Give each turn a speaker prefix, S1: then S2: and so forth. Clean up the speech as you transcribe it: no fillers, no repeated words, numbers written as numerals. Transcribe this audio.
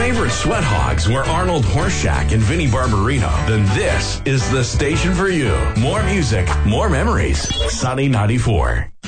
S1: favorite sweat hogs were Arnold Horseshack and Vinnie Barbarino, then this is the station for you. More music, more memories. Sunny 94.